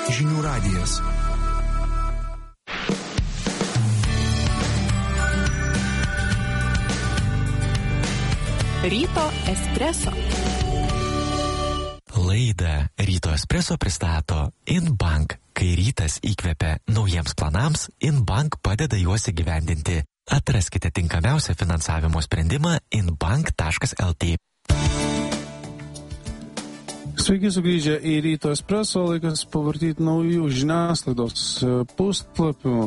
Žinių radijas. Ryto espreso. Laidą Ryto espreso pristato InBank. Kai rytas įkvepia naujiems planams, InBank padeda juos įgyvendinti. Atraskite tinkamiausią finansavimo sprendimą inbank.lt. Sveiki sugrįžę į Ryto espreso, laikas pavartyti naujų žiniasklaidos puslapių.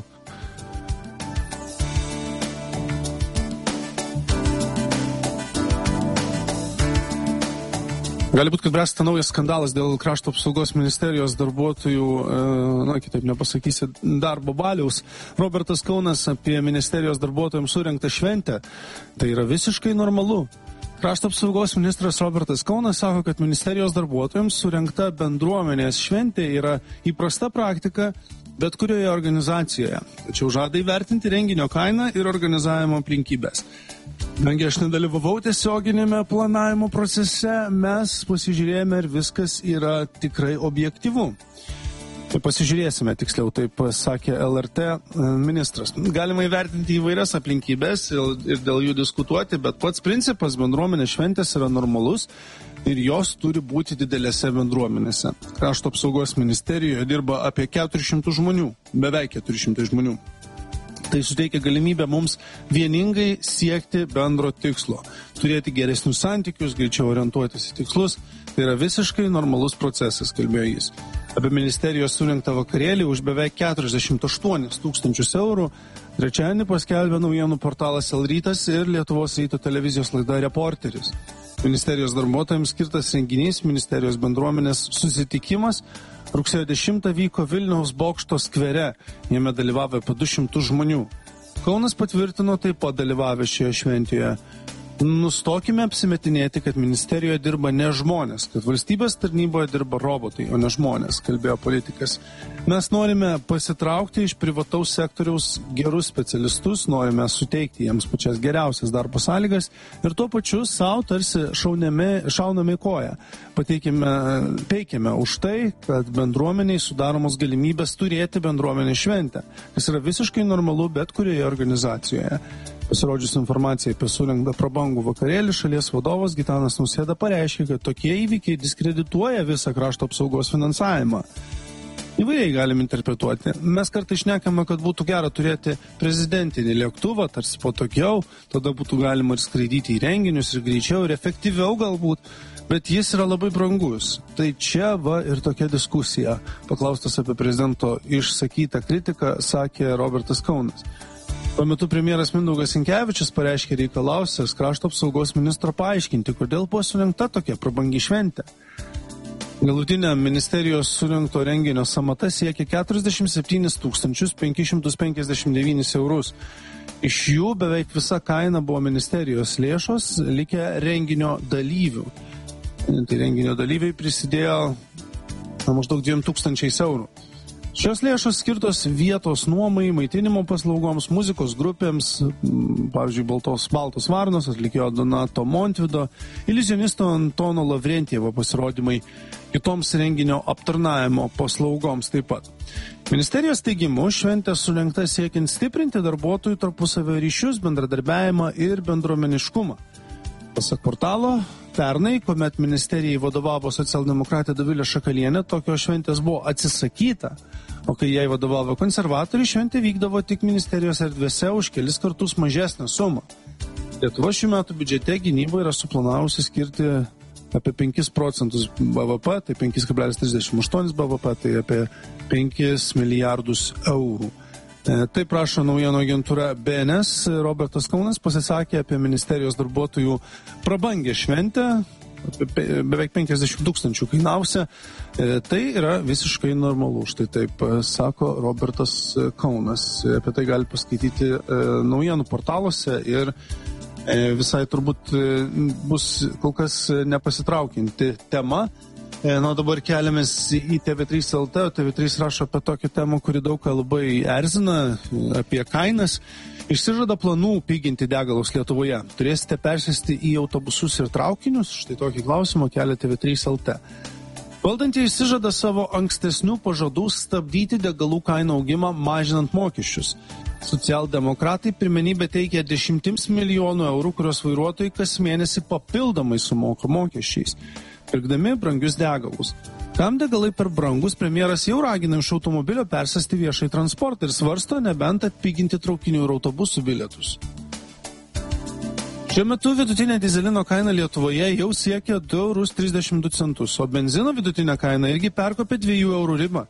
Gali būti, kad bręsta naujas skandalas dėl krašto apsaugos ministerijos darbuotojų, kitaip nepasakysi, darbo baliaus. Robertas Kaunas apie ministerijos darbuotojams surengtą šventę. Tai yra visiškai normalu. Krašto apsaugos ministras Robertas Kaunas sako, kad ministerijos darbuotojams surengta bendruomenės šventė yra įprasta praktika bet kurioje organizacijoje. Tačiau žada įvertinti renginio kainą ir organizavimo aplinkybės. Kadangi aš nedalyvavau tiesioginėme planavimo procese, mes pasižiūrėjome ir viskas yra tikrai objektyvu. Tai pasižiūrėsime, tiksliau, taip sakė LRT ministras. Galima įvertinti įvairias aplinkybės ir dėl jų diskutuoti, bet pats principas bendruomenės šventės yra normalus ir jos turi būti didelėse bendruomenėse. Krašto apsaugos ministerijoje dirba apie 400 žmonių, beveik 400 žmonių. Tai suteikia galimybę mums vieningai siekti bendro tikslo, turėti geresnius santykius, greičiau orientuotis į tikslus. Tai yra visiškai normalus procesas, kalbėjo jis. Apie ministerijos surinktą vakarėlį už beveik 48 tūkstančius eurų trečiadienį paskelbė naujienų portalas L-Rytas ir Lietuvos ryto televizijos laida Reporteris. Ministerijos darbuotojams skirtas renginys, ministerijos bendruomenės susitikimas, rugsėjo 10 vyko Vilniaus Bokšto skvere, jame dalyvavo apie 200 žmonių. Kaunas patvirtino taip pat dalyvavę šioje šventėje. Nustokime apsimetinėti, kad ministerijoje dirba ne žmonės, kad valstybės tarnyboje dirba robotai, o ne žmonės, kalbėjo politikas. Mes norime pasitraukti iš privataus sektoriaus gerus specialistus, norime suteikti jiems pačias geriausias darbo sąlygas ir tuo pačiu savo tarsi šauname į koją. Peikime už tai, kad bendruomeniai sudaromos galimybės turėti bendruomenės šventę, kas yra visiškai normalu bet kurioje organizacijoje. Pasirodžius informacijai apie surengtą prabangų vakarėlį, šalies vadovas Gitanas Nausėda pareiškė, kad tokie įvykiai diskredituoja visą krašto apsaugos finansavimą. Įvairiai galim interpretuoti. Mes kartais šnekame, kad būtų gera turėti prezidentinį lėktuvą, tarsi patogiau, tada būtų galima ir skraidyti į renginius ir greičiau ir efektyviau galbūt, bet jis yra labai brangus. Tai čia va ir tokia diskusija. Paklaustas apie prezidento išsakytą kritiką, sakė Robertas Kaunas. Tuo metu premjeras Mindaugas Sinkevičius pareiškė reikalausęs krašto apsaugos ministro paaiškinti, kodėl buvo surengta tokia prabangi šventė. Galutinė ministerijos surengto renginio sąmata siekia 47 559 eurus. Iš jų beveik visa kaina buvo ministerijos lėšos, likę renginio dalyvių. Tai renginio dalyviai prisidėjo maždaug 2000 eurų. Šios lėšos skirtos vietos nuomai, maitinimo paslaugoms, muzikos grupėms, pavyzdžiui, Baltos varnos, atlikėjo Donato Montvido, iliuzionisto Antono Lavrentjevo pasirodymai, kitoms renginio aptarnavimo paslaugoms taip pat. Ministerijos teigimu šventė surengta siekiant stiprinti darbuotojų tarpusavio ryšius, bendradarbiavimą ir bendruomeniškumą. Pasak portalo, pernai, kuomet ministerijai vadovavo socialdemokratė Dovilė Šakalienė, tokios šventės buvo atsisakyta, o kai jai vadovavo konservatoriai, šventė vykdavo tik ministerijos erdvėse už kelis kartus mažesnę sumą. Lietuva šių metų biudžete gynybai yra suplanavusi skirti apie 5% BVP, tai 5,38 BVP, tai apie 5 milijardus eurų. Taip prašo naujienų agentūra BNS. Robertas Kaunas pasisakė apie ministerijos darbuotojų prabangę šventę, beveik 50 000 kainausia. Tai yra visiškai normalu. Štai taip sako Robertas Kaunas. Apie tai gali paskaityti naujienų portaluose ir visai turbūt bus kol kas nepasitraukianti tema. Dabar keliamės į TV3 LT, TV3 rašo apie tokią temą, kuri daug labai erzina, apie kainas. Išsižada planų piginti degalus Lietuvoje. Turėsite persėsti į autobusus ir traukinius? Štai tokį klausimą kelia TV3 LT. Valdantieji išsižada savo ankstesnių pažadų stabdyti degalų kainų augimą, mažinant mokesčius. Socialdemokratai pirmenybę teikia 10 milijonų eurų, kurios vairuotojai kas mėnesį papildomai sumoka mokesčiais, pirkdami brangius degalus. Kam degalai per brangus, premjeras jau ragina iš automobilio persėsti viešai transportą ir svarsto nebent atpiginti traukinių ir autobusų bilietus. Šiuo metu vidutinė dyzelino kaina Lietuvoje jau siekia 2,32 €, o benzino vidutinė kaina irgi perkopė 2 eurų ribą.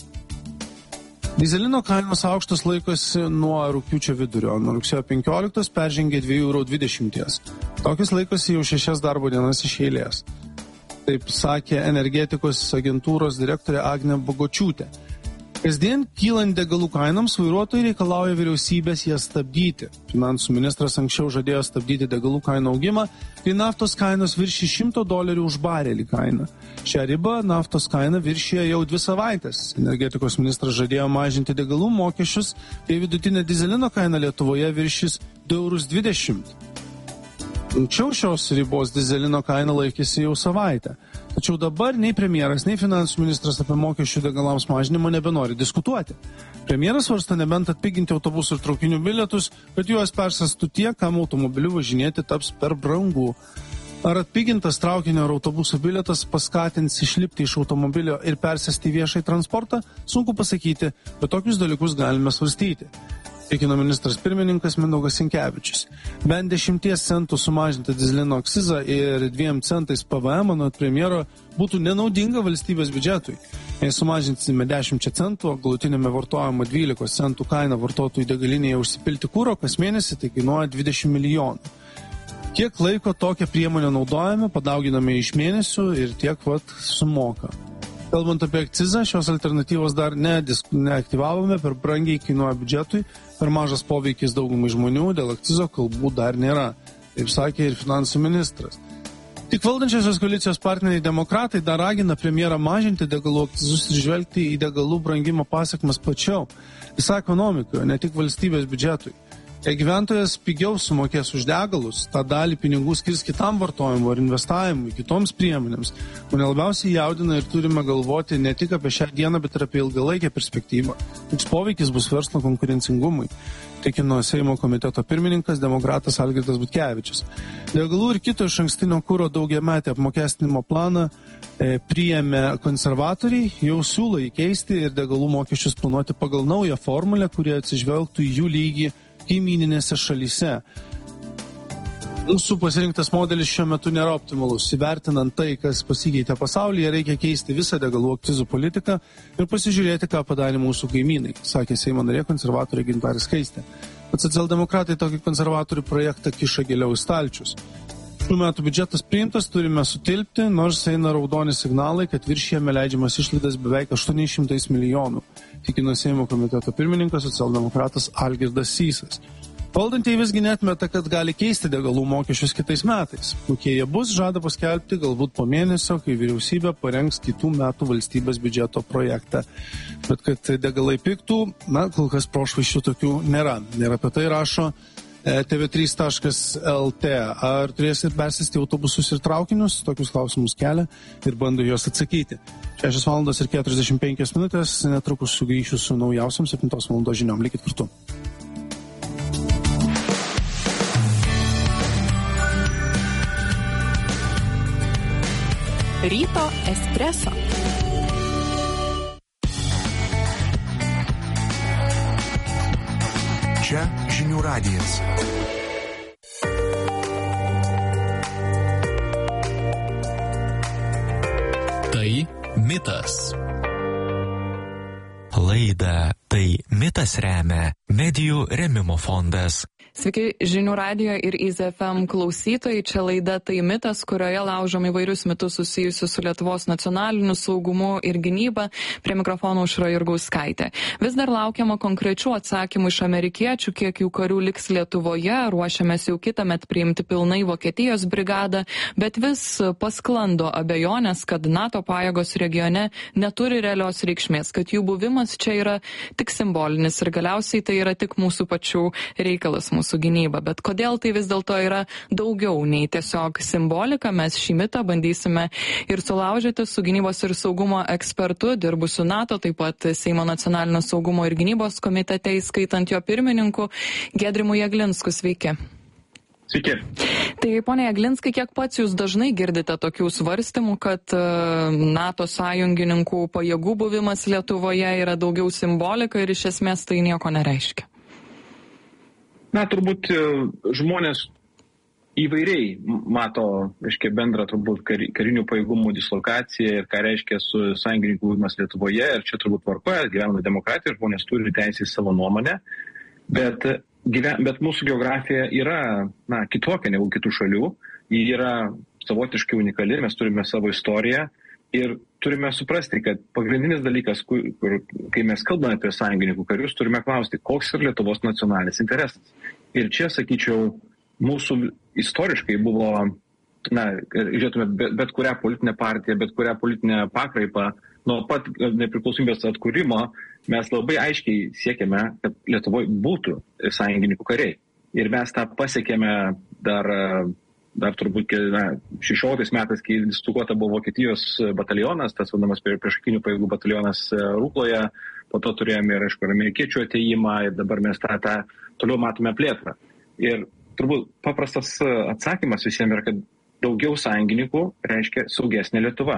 Dyzelino kainos aukštos laikosi nuo rugpjūčio vidurio, nuo rugsėjo 15 peržengė 2,20 €. Tokius laikosi jau 6 darbo dienas iš eilės. Taip sakė energetikos agentūros direktorė Agnė Bogočiūtė. Kasdien kylant degalų kainoms, vairuotojai reikalauja vyriausybės jas stabdyti. Finansų ministras anksčiau žadėjo stabdyti degalų kainų augimą, kai naftos kainos viršė $100 už barelį kainą. Šią ribą naftos kaina viršė jau 2 savaitės. Energetikos ministras žadėjo mažinti degalų mokesčius, kai vidutinė dyzelino kaina Lietuvoje viršys 2,20 €. Anksčiau šios ribos dyzelino kaina laikėsi jau savaitę. Tačiau dabar nei premjeras, nei finansų ministras apie mokesčių degalams mažinimą nebenori diskutuoti. Premjeras svarsto nebent atpiginti autobusų ir traukinių bilietus, kad juos persėstų tie, kam automobiliu važinėti taps per brangu. Ar atpigintas traukinio ar autobusų bilietas paskatins išlipti iš automobilio ir persėsti į viešai transportą, sunku pasakyti, bet tokius dalykus galime svarstyti. Tikino ministras pirmininkas Mindaugas Sinkevičius. Bent 10 centų sumažinti dyzelino akcizą ir 2 centais PVM anot premjero būtų nenaudinga valstybės biudžetui. Jei sumažinsime 10 centų, o galutinėme vartojimo 12 centų kainą vartotojų degalinėje užsipilti kuro kas mėnesį, tai kainuoja 20 milijonų. Kiek laiko tokią priemonę naudojame, padauginame iš mėnesių ir tiek sumoka. Kalbant apie akcizą, šios alternatyvos dar neaktyvavome, per brangiai kainuoja biudžetui, per mažas poveikis daugumai žmonių, dėl akcizo kalbų dar nėra. Taip sakė ir finansų ministras. Tik valdančiosios koalicijos partneriai demokratai dar ragina premjerą mažinti degalų akcizus ir žvelgti į degalų brangimo pasekmes plačiau. Visą ekonomiką, ne tik valstybės biudžetui. Jei gyventojas pigiau sumokės už degalus, tą dalį pinigų skirs kitam vartojimui ar investavimui, kitoms priemonėms. Mane labiausiai jaudina ir turime galvoti ne tik apie šią dieną, bet ir apie ilgalaikę perspektyvą. Koks poveikis bus verslo konkurencingumui, tikino Seimo komiteto pirmininkas demokratas Algirdas Butkevičius. Degalų ir kito išankstinio kuro daugiametį apmokestinimo planą priėmė konservatoriai, jau siūlo įkeisti ir degalų mokesčius planuoti pagal naują formulę, kurie atsižvelgtų į jų lygį kaimyninėse šalyse. Mūsų pasirinktas modelis šiuo metu nėra optimalus. Įvertinant tai, kas pasikeitė pasaulyje, reikia keisti visą degalų akcizų politiką ir pasižiūrėti, ką padarė mūsų kaimynai, sakė Seimo narė konservatorė Gintarė Skaistė. Bet socialdemokratai tokį konservatorių projektą kiša giliau į stalčius. Šių metų biudžetas priimtas, turime sutilpti, nors eina raudoni signalai, kad viršijame leidžiamas išlaidas beveik 800 milijonų. Tikino Seimo komiteto pirmininkas socialdemokratas Algirdas Sysas. Valdantieji visgi neatmeta, kad gali keisti degalų mokesčius kitais metais. Kokie jie bus, žada paskelbti galbūt po mėnesio, kai vyriausybė parengs kitų metų valstybės biudžeto projektą. Bet kad degalai piktų, kol kas prošvaisčių tokių nėra. Ir apie tai rašo tv3.lt. Ar turėsit persėsti autobusus ir traukinius? Tokius klausimus kelia ir bando juos atsakyti. 6:45, netrukus sugrįšiu su naujausiam 7 valandos žiniom. Likit kartu. Ryto espresso. Čia žinių radijas. Tai mitas. Laidą Tai mitas remia Medijų rėmimo fondas. Sveiki, žinių radijo ir IZFM klausytojai. Čia laida Tai mitas, kurioje laužom įvairius mitus susijusius su Lietuvos nacionaliniu saugumu ir gynyba. Prie mikrofono Aušra Jurgauskaitė. Vis dar laukiama konkrečių atsakymų iš amerikiečių, kiek jų karių liks Lietuvoje. Ruošiamės jau kitąmet priimti pilnai Vokietijos brigadą, bet vis pasklando abejonės, kad NATO pajėgos regione neturi realios reikšmės, kad jų buvimas buvimas čia yra tik simbolinis ir galiausiai tai yra tik mūsų pačių reikalas, mūsų gynyba. Bet kodėl tai vis dėlto yra daugiau nei tiesiog simbolika, mes šį mitą bandysime ir sulaužyti su gynybos ir saugumo ekspertu, dirbusiu NATO, taip pat Seimo nacionalinio saugumo ir gynybos komitete, įskaitant jo pirmininku Giedrimu Jeglinsku. Sveiki. Sveiki. Tai, ponia Jeglinskai, kiek pats jūs dažnai girdite tokių svarstymų, kad NATO sąjungininkų pajėgų buvimas Lietuvoje yra daugiau simbolika ir iš esmės tai nieko nereiškia? Na, turbūt žmonės įvairiai mato, reiškia, bendrą turbūt karinių pajėgumų dislokaciją ir ką reiškia su sąjungininkų buvimas Lietuvoje. Ir čia turbūt tvarkoje, gyvename demokratiją, žmonės turi teisę į savo nuomonę, bet mūsų geografija yra kitokia negu kitų šalių. Ji yra savotiškai unikali, mes turime savo istoriją ir turime suprasti, kad pagrindinis dalykas, kai mes kalbame apie sąjungininkų karius, turime klausti, koks yra Lietuvos nacionalinis interesas. Ir čia, sakyčiau, mūsų istoriškai buvo, žiūrėtume, bet kurią politinę partiją, bet kurią politinę pakraipą, nuo pat nepriklausomybės atkūrimo mes labai aiškiai siekiame, kad Lietuvoje būtų sąjungininkų kariai. Ir mes tą pasiekėme dar turbūt 16 metais, kai diskutuota buvo Vokietijos batalionas, tas vadinamas priešakinių pajėgų batalionas Rukloje, po to turėjome ir, aišku, amerikiečių atėjimą ir dabar mes tą toliau matome plėtrą. Ir turbūt paprastas atsakymas visiems yra, kad daugiau sąjungininkų reiškia saugesnė Lietuva.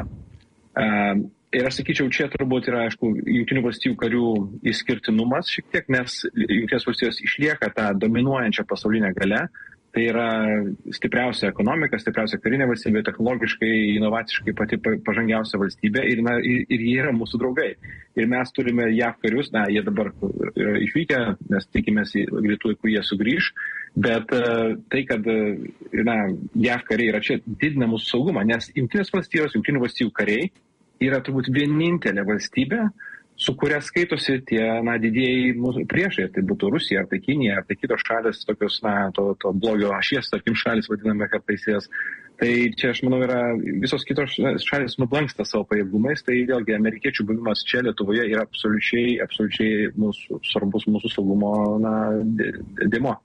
Ir aš sakyčiau, čia turbūt yra, aišku, Jungtinių valstijų karių išskirtinumas šiek tiek, nes Jungtinės valstijos išlieka tą dominuojančią pasaulinę galę. Tai yra stipriausia ekonomika, stipriausia karinė valstybė, technologiškai, inovaciškai pati pažangiausia valstybė ir jie yra mūsų draugai. Ir mes turime JAV karius, jie dabar yra išvykę, mes tikimės greitų laikų jie sugrįž, bet tai, kad JAV kariai yra čia, didina mūsų saugumą, nes Jungtinės valstijos, Jungtinių valstijų kariai yra turbūt vienintelė valstybė, su kuria skaitosi tie didieji mūsų priešai, ar tai būtų Rusija, ar tai Kinija, ar tai kitos šalis, tokios to blogio ašies, tarkim, šalis vadiname kartais jas. Tai čia, aš manau, yra visos kitos šalis nublanksta savo pajėgumais, tai vėlgi amerikiečių buvimas čia Lietuvoje yra absoliučiai svarbus mūsų saugumo dėmuo.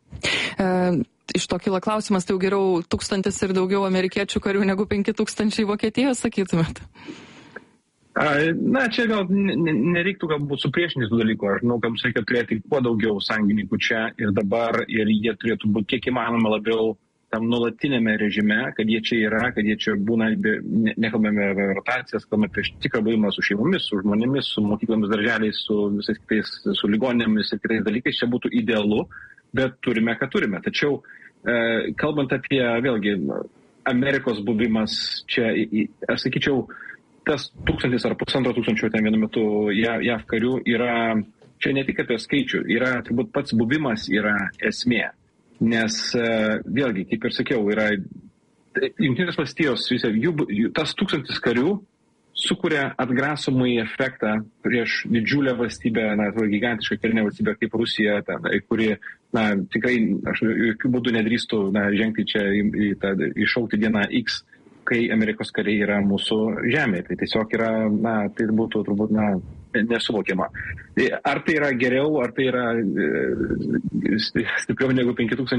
Iš to kyla klausimas, tai jau geriau 1000 ir daugiau amerikiečių karių negu 5000 Vokietijos, sakytumėt? Čia gal nereiktų galbūt supriešinti tų dalykų. Aš žinau, kad mums reikia turėti kuo daugiau sąjungininkų čia ir dabar, ir jie turėtų būti kiek įmanoma labiau tam nuolatinėme režime, kad jie čia yra, kad jie čia būna, nekalbame apie rotacijas, kalbame apie tikrą buvimą su šeimomis, su žmonėmis, su mokyklomis, darželiais, su visais kitais, su ligoninėmis ir kitais dalykais, čia būtų idealu, bet turime, ką turime. Tačiau, kalbant apie, vėlgi, Amerikos buvimas čia, aš sakyčiau, tas 1000 ar 1500 ten vienu metu JAV karių yra, čia ne tik apie skaičių, yra turbūt pats buvimas yra esmė. Nes vėlgi, kaip ir sakiau, yra Jungtinės valstijos, tas 1000 karių sukuria atgrasomąjį efektą prieš didžiulę valstybę, gigantišką karinę valstybę kaip Rusija, kuri, tikrai aš jokių būdų nedrįstų žengti čia iššaukti dieną X, kai Amerikos kariai yra mūsų žemėje. Tai tiesiog yra, tai būtų turbūt, nesuvokiama. Ar tai yra geriau, ar tai yra stipriau negu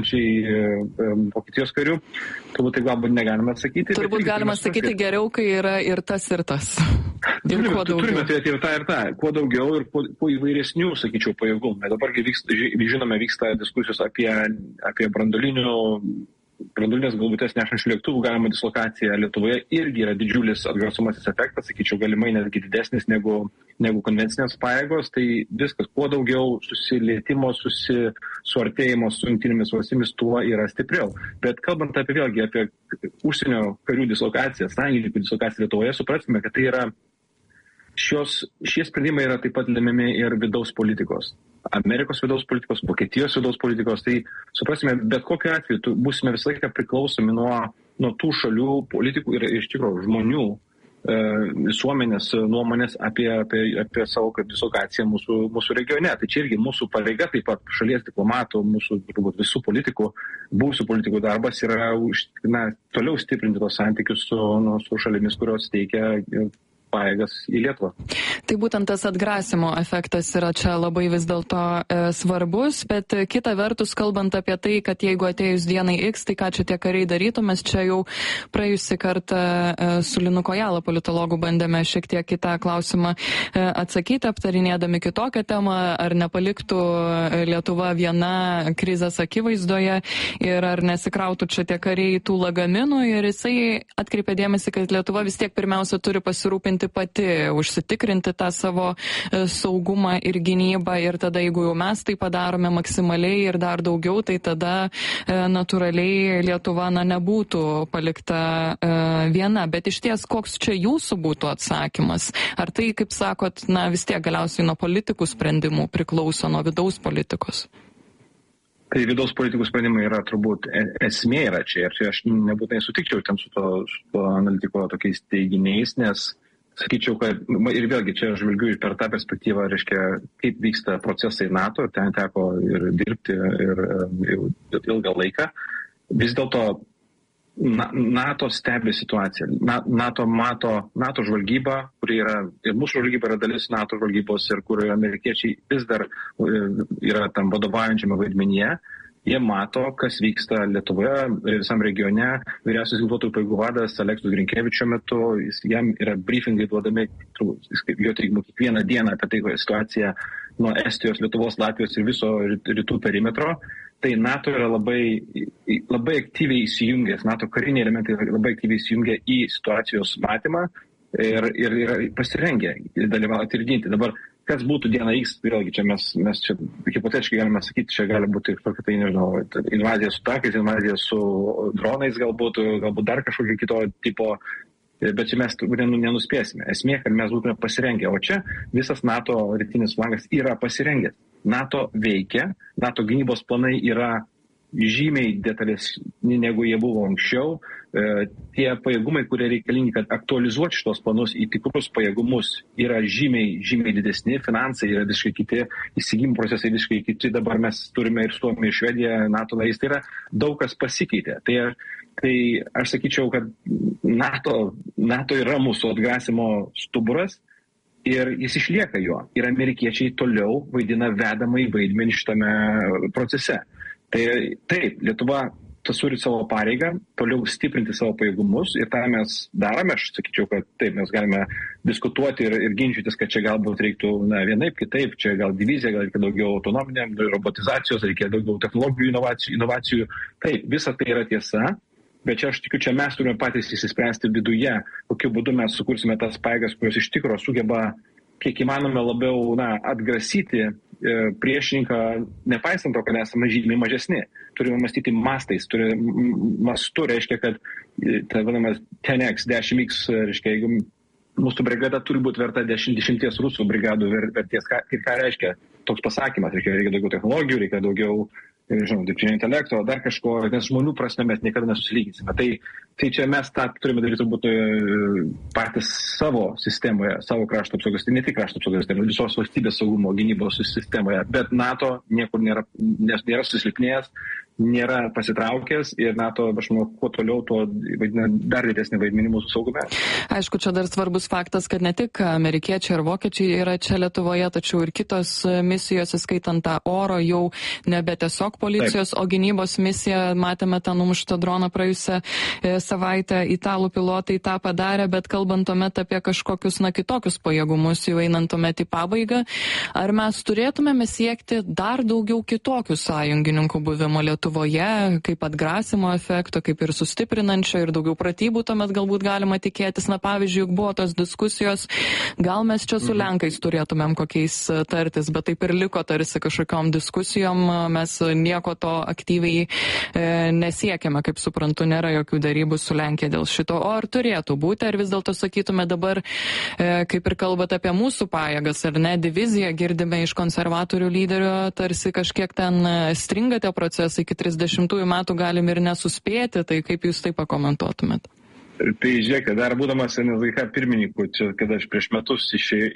5000 Vokietijos karių, turbūt tai galbūt negalime atsakyti. Turbūt galima sakyti geriau, kai yra ir tas, ir tas. Turime turėti ir tą. Kuo daugiau ir kuo įvairesnių, sakyčiau, pajėgumų. Dabar, žinome, vyksta diskusijos apie branduolinės galvutes nešančių lėktuvų galima dislokacija Lietuvoje irgi yra didžiulis atgrasomasis efektas, sakyčiau, galimai netgi didesnis negu konvencinės pajėgos, tai viskas, kuo daugiau susilietimo, suartėjimo su Jungtinėmis valstybėmis, tuo yra stipriau. Bet kalbant apie užsienio karių dislokaciją, sąjungininkų dislokaciją Lietuvoje, supraskime, kad tai yra šie sprendimai yra taip pat lemiami ir vidaus politikos. Amerikos vidaus politikos, Vokietijos vidaus politikos, tai suprasime, bet kokiu atveju būsime visą laiką priklausomi nuo tų šalių politikų ir iš tikrųjų žmonių visuomenės nuomonės apie savo dislokaciją mūsų regione. Tai čia irgi mūsų pareiga, taip pat šalies diplomatų, mūsų visų politikų, buvusių politikų darbas yra toliau stiprinti tos santykius su šalimis, kurios teikia pajėgas į Lietuvą. Tai būtent tas atgrasimo efektas yra čia labai vis dėlto svarbus, bet kita vertus, kalbant apie tai, kad jeigu atėjus dienai X, tai ką čia tie kariai darytų, mes čia jau praėjusį kartą su Linu Kojala politologu bandėme šiek tiek kitą klausimą atsakyti, aptarinėdami kitokią temą, ar nepaliktų Lietuva viena krizės akivaizdoje ir ar nesikrautų čia tie kariai tų lagaminų, ir jisai atkreipė dėmesį, kad Lietuva vis tiek pirmiausia turi pasirūpinti pati, užsitikrinti tą savo saugumą ir gynybą, ir tada, jeigu jau mes tai padarome maksimaliai ir dar daugiau, tai tada natūraliai Lietuva nebūtų palikta viena. Bet iš ties, koks čia jūsų būtų atsakymas? Ar tai, kaip sakot, vis tiek galiausiai nuo politikų sprendimų priklauso, nuo vidaus politikos? Tai vidaus politikų sprendimai yra turbūt esmė yra čia, ir čia aš nebūtinai sutikčiau ten su to analitiko tokiais teiginiais, nes sakyčiau, kad ir vėlgi čia žvelgiu per tą perspektyvą, reiškia, kaip vyksta procesai NATO, ten teko ir dirbti ir ilgą laiką. Vis dėlto NATO stebi situaciją. NATO mato NATO žvalgybą, kuri yra, ir mūsų žvalgyba yra dalis NATO žvalgybos, ir kur amerikiečiai vis dar yra tam vadovaujančiame vaidmenyje. Jie mato, kas vyksta Lietuvoje ir visam regione. Vyriausias ginkluotųjų pajėgų vadas Aleksijus Grinkevičius šiuo metu, jam yra briefingai duodami, jo teigimu, kiekvieną dieną apie tai situaciją nuo Estijos, Lietuvos, Latvijos ir viso rytų perimetro. Tai NATO yra labai aktyviai įsijungęs, NATO kariniai elementai labai aktyviai įsijungia į situacijos matymą ir pasirengę dalyvauti ir ginti. Dabar kas būtų diena X, vėlgi čia mes čia hipotetiškai galime sakyti, čia gali būti kažkokia tai, nežinau, invazija su tankais, invazija su dronais galbūt dar kažkokia kito tipo, bet čia mes nenuspėsime. Esmė, kad mes būtume pasirengę, o čia visas NATO rytinis flangas yra pasirengęs. NATO veikia, NATO gynybos planai yra žymiai detalesni, negu jie buvo anksčiau. Tie pajėgumai, kurie reikalingi, kad aktualizuoti šitos planus į tikrus pajėgumus, yra žymiai didesni, finansai yra visiškai kiti, įsigymų procesai visiškai kiti, dabar mes turime ir Suomiją, ir Švediją, NATO narys, tai yra daug kas pasikeitė. Tai aš sakyčiau, kad NATO yra mūsų atgrasimo stuburas ir jis išlieka juo. Ir amerikiečiai toliau vaidina vedamąjį vaidmenį šitame procese. Tai taip, Lietuva turi savo pareigą toliau stiprinti savo pajėgumus ir tą mes darome. Aš sakyčiau, kad taip, mes galime diskutuoti ir ginčytis, kad čia galbūt reiktų vienaip, kitaip, čia gal divizija, gal reikia daugiau autonominėm, robotizacijos, reikia daugiau technologijų inovacijų. Taip, visa tai yra tiesa, bet čia aš tikiu, čia mes turime patys įsispręsti viduje, kokiu būdu mes sukursime tas pajėgas, kurios iš tikro sugeba kiek įmanome labiau atgrasyti priešininką, nepaisant to, kad esame žymiai mažesni. Turime mąstyti mastais, mastu reiškia, kad tai vadinamas 10x, 10x, reiškia, jeigu mūsų brigada turi būti verta 10 rusų brigadų vertės, ką reiškia toks pasakymas, reikia daugiau technologijų, reikia daugiau, žinau, dirbtinio intelekto, dar kažko, nes žmonių prasme mes niekada nesusilyginsime. Tai čia mes tą turime daryti turbūt patys savo sistemoje, savo krašto apsaugos, tai ne tik krašto apsaugos sistemoje, visos valstybės saugumo gynybos sistemoje, bet NATO niekur nėra susilpnėjęs, nėra pasitraukęs ir NATO, aš manau, kuo toliau, tuo vaidina dar didesnį vaidmenį mūsų saugume. Aišku, čia dar svarbus faktas, kad ne tik amerikiečiai ar vokiečiai yra čia Lietuvoje, tačiau ir kitos misijos, įskaitant tą oro, jau nebe tiesiog policijos, o gynybos misija. Matėme tą numuštą droną praėjusią savaitę, italų pilotai tą padarė, bet kalbant tuomet apie kažkokius kitokius pajėgumus, jau einant tuomet į pabaigą, ar mes turėtumėme siekti dar daugiau kitokių sąjungininkų buvimo Lietuvoje, kaip atgrasimo efekto, kaip ir sustiprinančio, ir daugiau pratybų tuomet galbūt galima tikėtis. Pavyzdžiui, juk buvo tos diskusijos, gal mes čia su Lenkais turėtumėm kokiais tartis, bet taip ir liko tarsi kažkokiom diskusijom, mes nieko to aktyviai nesiekėme, kaip suprantu, nėra jokių darybų su Lenkija dėl šito. O ar turėtų būti, ar vis dėlto sakytume dabar, kaip ir kalbate apie mūsų pajėgas, ar ne, diviziją girdime iš konservatorių lyderio, tarsi kažkiek ten stringa tie procesai, iki 30 metų galim ir nesuspėti, tai kaip jūs tai pakomentuotumėt? Tai žiūrėkit, dar būdamas NLK pirmininku, kada aš prieš metus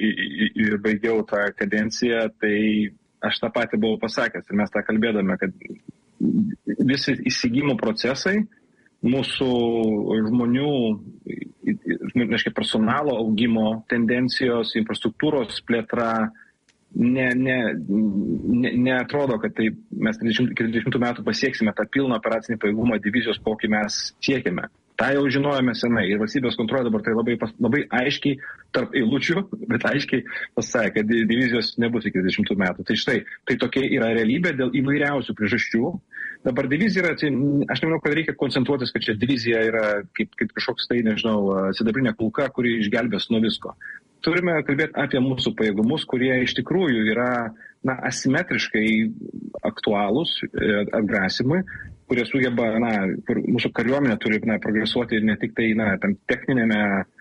baigiau tą kadenciją, tai aš tą patį buvau pasakęs ir mes tą kalbėdame, kad visi įsigymų procesai mūsų žmonių, personalo augimo tendencijos, infrastruktūros plėtra neatrodo, kad tai mes 30 metų pasieksime tą pilną operacinį pajėgumą divizijos, kokį mes siekime. Ta jau žinojame senai ir valstybės kontrolė dabar tai labai aiškiai tarp eilučių, bet aiškiai pasakė, kad divizijos nebus iki 30 metų. Tai štai, tai tokia yra realybė dėl įvairiausių priežasčių. Dabar divizija yra, aš nemanau, kad reikia koncentruotis, kad čia divizija yra kaip kažkoks tai, sidabrinė kulka, kuri išgelbės nuo visko. Turime kalbėti apie mūsų pajėgumus, kurie iš tikrųjų yra asimetriškai aktualūs atgrasimui, kurie sugeba, kur mūsų kariuomenė turi progresuoti ne tik tai tam techninėme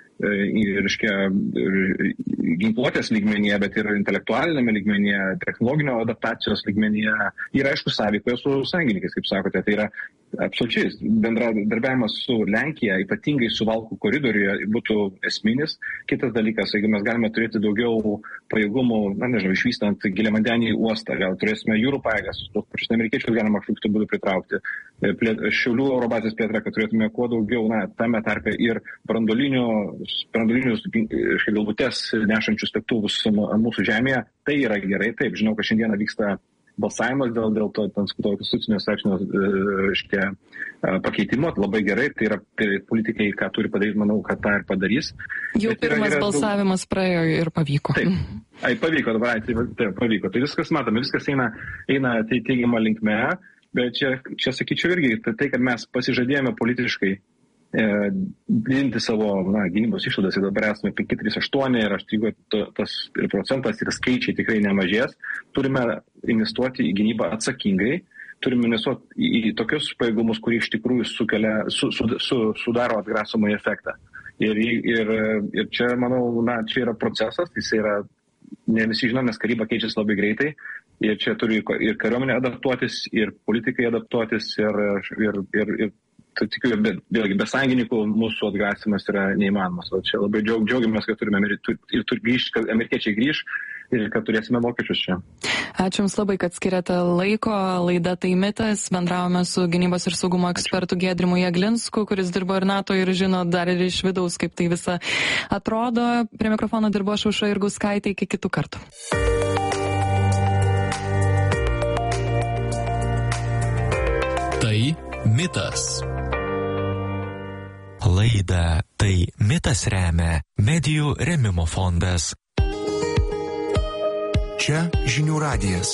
ginkluotės lygmenyje, bet ir intelektualinėme lygmenyje, technologinio adaptacijos lygmenyje ir aišku sąveikoje su sąjungininkais, kaip sakote. Tai yra absoliučiai bendradarbiavimas su Lenkija, ypatingai su Valkų koridoriuje, būtų esminis. Kitas dalykas, jeigu mes galime turėti daugiau pajėgumų, išvystant giliavandenį uostą, gal turėsime jūrų pajėgas, tuos pačius amerikiečius galima kažkokiu būdu pritraukti, Šiaulių oro bazės plėtra, kad turėtume kuo daugiau, tame tarpe ir brandolinius galvutes nešančius lėktuvus mūsų žemėje. Tai yra gerai, taip, žinau, kad šiandieną vyksta balsavimas dėl to konstitucinio straipsnio pakeitimo, labai gerai, tai yra politikai, ką turi padaryti, manau, kad tą ir padarys. Jau pirmas balsavimas praėjo ir pavyko. Taip, pavyko, dabar pavyko. Tai viskas matome, viskas eina teigiamą linkme, bet čia sakyčiau irgi, tai, kad mes pasižadėjome politiškai didinti savo gynybos išlaidas ir dabar esame 538 ir aš tikiu, tas ir procentas ir skaičiai tikrai nemažės. Turime investuoti į gynybą atsakingai, turime investuoti į tokius pajėgumus, kurie iš tikrųjų sudaro atgrasomąjį efektą. Ir čia, manau, čia yra procesas, jis yra, ne visi žinom, nes karyba keičiasi labai greitai. Ir čia turi ir kariuomenė adaptuotis, ir politikai adaptuotis, ir tikiu, vėlgi, be sąjungininkų mūsų atgrasimas yra neįmanomas. O čia labai džiaugiamės, kad turime ir grįžti, kad amerikiečiai grįž ir kad turėsime vokiečius čia. Ačiū Jums labai, kad skiriate laiko. Laida Tai mitas. Bendravome su gynybos ir saugumo ekspertu Giedrimu Jeglinsku, kuris dirbo ir NATO ir žino dar ir iš vidaus, kaip tai visa atrodo. Prie mikrofono dirbo aš Aušra Jurgauskaitė. Iki kitų kartų. Tai mitas. Laidą Tai mitas remia Medijų rėmimo fondas. Čia Žinių radijas.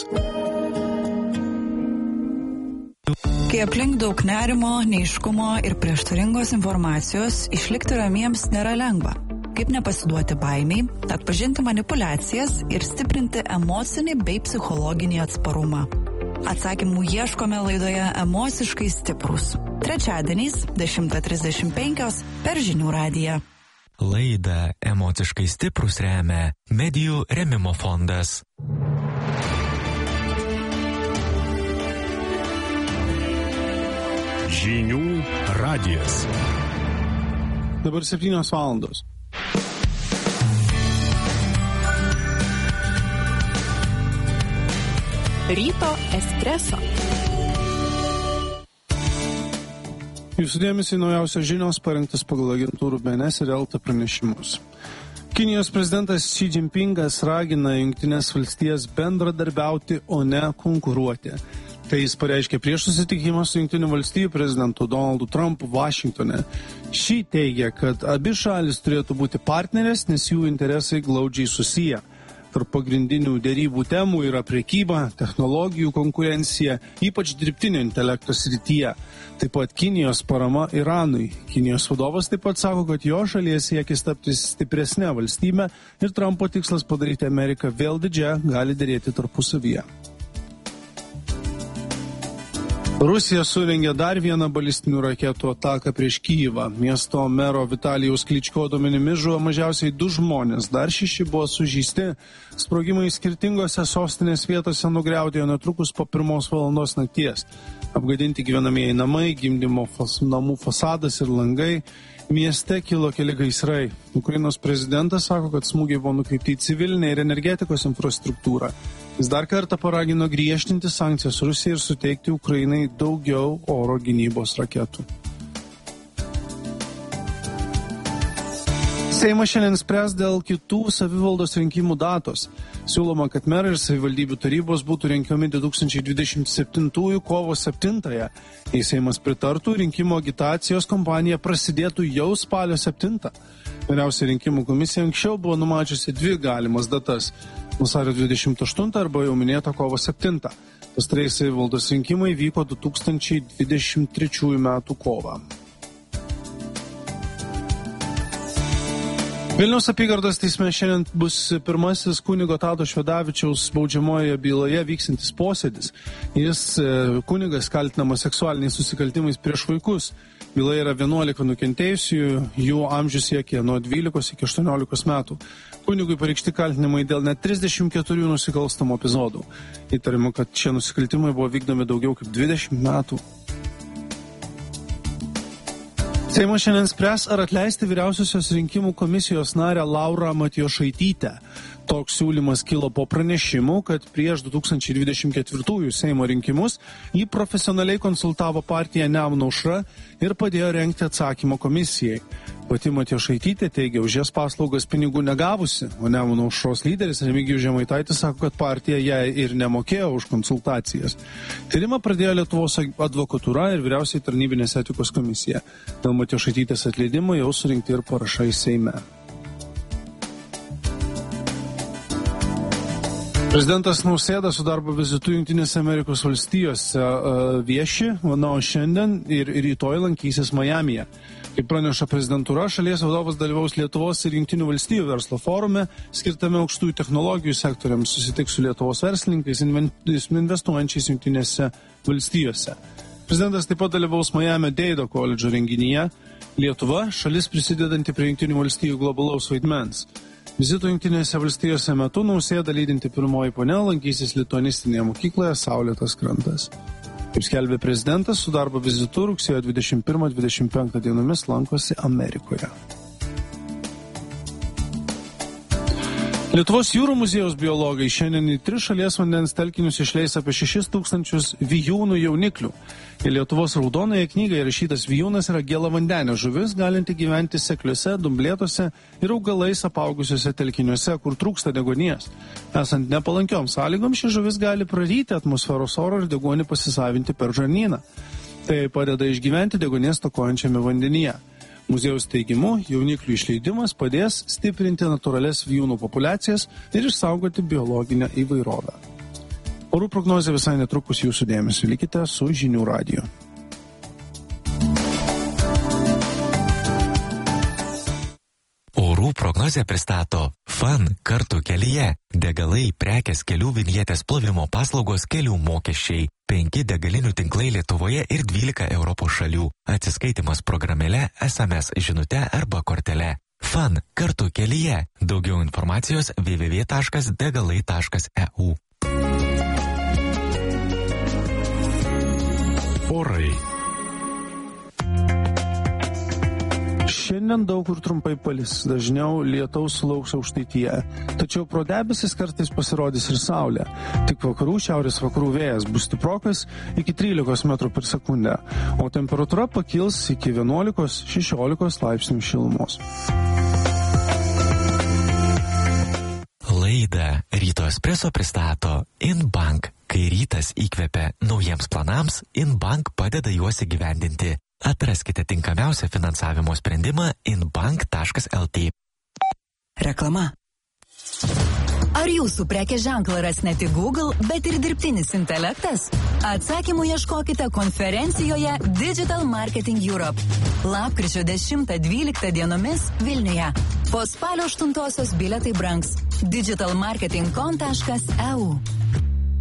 Kai aplink daug nerimo, neaiškumo ir prieštaringos informacijos, išlikti ramiems nėra lengva. Kaip nepasiduoti baimiai, atpažinti manipulacijas ir stiprinti emocinį bei psichologinį atsparumą. Atsakymų ieškome laidoje Emociškai stiprūs. Trečiadieniais 10:35 per Žinių radiją. Laidą Emociškai stiprūs remia Medijų rėmimo fondas. Žinių radijas. Dabar 7 valandos. Ryto espreso. Jūsų dėmesį naujausios žinios parengtas pagal agentūrų BNS ir Elta pranešimus. Kinijos prezidentas Xi Jinpingas ragina Jungtinės valstijas bendradarbiauti, o ne konkuruoti. Tai jis pareiškė prieš susitikimą su Jungtinių valstijų prezidentu Donaldu Trumpu Vašingtone. Xi teigia, kad abi šalis turėtų būti partnerės, nes jų interesai glaudžiai susiję. Tarp pagrindinių dėrybų temų yra prekyba, technologijų konkurencija, ypač dirbtinio intelekto srityje. Taip pat Kinijos parama Iranui. Kinijos vadovas taip pat sako, kad jo šalies siekis tapti stipresnė valstybė ir Trumpo tikslas padaryti Ameriką vėl didžią gali dėrėti tarpusavyje. Rusija surengė dar vieną balistinių raketų ataką prieš Kyjivą. Miesto mero Vitalijaus Kličko duomenimis žuvo mažiausiai 2 žmonės, dar 6 buvo sužeisti. Sprogimai skirtingose sostinės vietose nugriaudėjo netrukus po 1 valandos nakties. Apgadinti gyvenamieji namai, gimdymo namų fasadas ir langai. Mieste kilo keli gaisrai. Ukrainos prezidentas sako, kad smūgiai buvo nukreipti į civilinę ir energetikos infrastruktūrą. Jis dar kartą paragino griežtinti sankcijas Rusijai ir suteikti Ukrainai daugiau oro gynybos raketų. Seimas šiandien spręs dėl kitų savivaldos rinkimų datos. Siūloma, kad merai ir savivaldybių tarybos būtų renkiami 2027 kovo 7-ąją. Jei Seimas pritartų, rinkimų agitacijos kampanija prasidėtų jau spalio 7. Vyriausia rinkimų komisija anksčiau buvo numačiusi 2 galimas datas – vasario 28 arba jau minėta kovo 7. Pastarieji savivaldos rinkimai vyko 2023 metų kovą. Vilniaus apygardos teisme šiandien bus pirmasis kunigo Tado Švedavičiaus baudžiamojoje byloje vyksantis posėdis. Jis kunigas kaltinamas seksualiniais nusikaltimais prieš vaikus. Byloje yra 11 nukentėjusiųjų, jų amžius siekia nuo 12 iki 18 metų. Kunigui pareikšti kaltinimai dėl net 34 nusikalstamų epizodų. Įtariama, kad šie nusikaltimai buvo vykdomi daugiau kaip 20 metų. Seimas šiandien spręs, ar atleisti vyriausiosios rinkimų komisijos narę Laurą Matjošaitytę. Toks siūlymas kilo po pranešimų, kad prieš 2024 Seimo rinkimus jį profesionaliai konsultavo partija Nemuno aušra ir padėjo rengti atsakymo komisijai. Pati Matjošaitytė teigia už jas paslaugas pinigų negavusi, o Nemuno aušros lyderis Remigijus Žemaitaitis sako, kad partija jai ir nemokėjo už konsultacijas. Tyrimą pradėjo Lietuvos advokatūra ir vyriausiai tarnybinės etikos komisija. Dėl Matjošaitytės atleidimo jau surinkti ir parašai Seime. Prezidentas Nausėda su darbo vizitu Jungtinėse Amerikos valstijose vieši, o šiandien ir rytoj lankysis Majamyje. Kaip praneša prezidentūra, šalies vadovas dalyvaus Lietuvos ir Jungtinių valstijų verslo forume, skirtame aukštųjų technologijų sektoriams, susitiks su Lietuvos verslininkais investuojančiais Jungtinėse valstijose. Prezidentas taip pat dalyvaus Miami Dade koledžo renginyje. Lietuva – šalis prisidedanti prie Jungtinių valstijų globalaus vaidmens. Vizito Jungtinėse valstijose metu Nausėda lydinti pirmoji ponia lankysis lituanistinėje mokykloje Saulėtas krantas. Kaip skelbė prezidentas, su darbo vizitu rugsėjo 21-25 dienomis lankosi Amerikoje. Lietuvos jūrų muziejaus biologai šiandien į 3 šalies vandens telkinius išleis apie 6000 vijūnų jauniklių. Į Lietuvos raudonąją knygą įrašytas vijūnas yra gėlavandenė žuvis, galinti gyventi sekliuose, dumblėtose ir augalais apaugusiuose telkiniuose, kur trūksta deguonies. Esant nepalankioms sąlygoms, ši žuvis gali praryti atmosferos oro ir deguonį pasisavinti per žarnyną. Tai padeda išgyventi deguonies stokojančiame vandenyje. Muziejaus teigimu, jauniklių išleidimas padės stiprinti natūralias vijūnų populiacijas ir išsaugoti biologinę įvairovę. Orų prognozė visai netrukus jūsų dėmesio. Likite su Žinių radiju. Orų prognozę pristato FAN kartu kelyje. Degalai, prekės, kelių vinjetės plovimo paslaugos, kelių mokesčiai. 5 degalinių tinklai Lietuvoje ir 12 Europos šalių. Atsiskaitimas programėle, SMS žinute arba kortele. FAN kartu kelyje. Daugiau informacijos www.degalai.eu. Orai. Šiandien daug kur trumpai palis, dažniau lietaus sulauks Aukštaitija. Tačiau pro debesis kartais pasirodys ir saulė. Tik vakarų šiaurės vakarų vėjas bus stiprokas iki 13 metrų per sekundę, o temperatūra pakils iki 11-16 laipsnių šilumos. Laidą Ryto Espresso pristato InBank. Kai rytas įkvepia naujiems planams, InBank padeda juos įgyvendinti. Atraskite tinkamiausią finansavimo sprendimą inbank.lt. Reklama. Ar jūsų prekės ženklą ras ne tik Google, bet ir dirbtinis intelektas? Atsakymų ieškokite konferencijoje Digital Marketing Europe. Lapkričio 10-12 dienomis Vilniuje. Po spalio 8 bilietai brangs. digitalmarketing.com.eu